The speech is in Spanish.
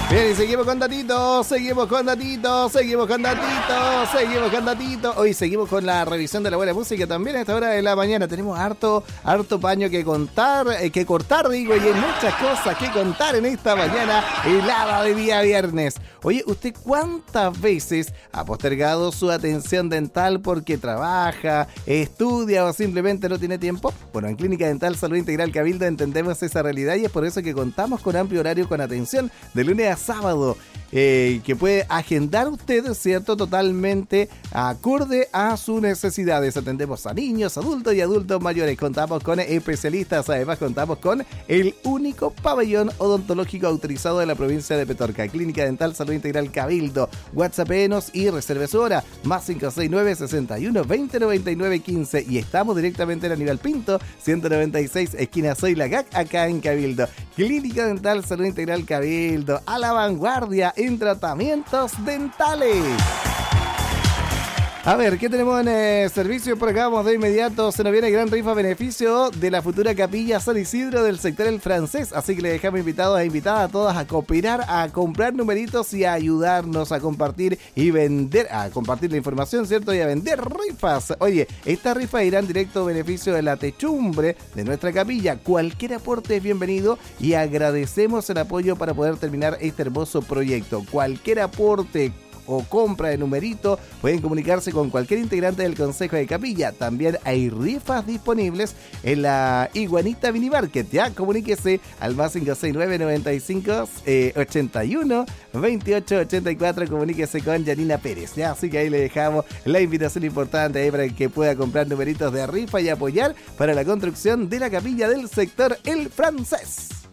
Bien, y seguimos con datitos. Hoy seguimos con la revisión de la buena música también a esta hora de la mañana. Tenemos harto paño que contar, y hay muchas cosas que contar en esta mañana helada de día viernes. Oye, ¿usted cuántas veces ha postergado su atención dental porque trabaja, estudia o simplemente no tiene tiempo? Bueno, en Clínica Dental Salud Integral Cabildo entendemos esa realidad y es por eso que contamos con amplio horario con atención de lunes a sábado, que puede agendar usted, ¿cierto? Totalmente acorde a sus necesidades. Atendemos a niños, adultos y adultos mayores. Contamos con especialistas. Además, contamos con el único pabellón odontológico autorizado de la provincia de Petorca. Clínica Dental Salud Integral Cabildo. WhatsAppenos y reserve su hora. Más 569 61 20 99 15. Y estamos directamente en Aníbal Pinto, 196, esquina Soy la GAC, acá en Cabildo. Clínica Dental Salud Integral Cabildo. A la vanguardia en tratamientos dentales. A ver, ¿qué tenemos en servicio? Por acá vamos de inmediato. Se nos viene el gran rifa beneficio de la futura capilla San Isidro del sector El Francés. Así que le dejamos invitados e invitadas a todas a cooperar, a comprar numeritos y a ayudarnos a compartir y vender, a compartir la información, ¿cierto? Y a vender rifas. Oye, estas rifas irán directo a beneficio de la techumbre de nuestra capilla. Cualquier aporte es bienvenido y agradecemos el apoyo para poder terminar este hermoso proyecto. Cualquier aporte o compra de numerito, pueden comunicarse con cualquier integrante del Consejo de Capilla. También hay rifas disponibles en la Iguanita Mini Market. Ya, comuníquese al más 569 95 81 28 84. Comuníquese con Yanina Pérez. Ya, así que ahí le dejamos la invitación importante ahí para que pueda comprar numeritos de rifa y apoyar para la construcción de la capilla del sector El Francés.